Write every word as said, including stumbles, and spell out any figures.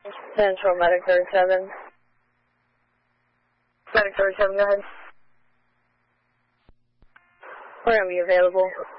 Central Medic thirty-seven. Medic thirty-seven, go ahead. We're going to be available.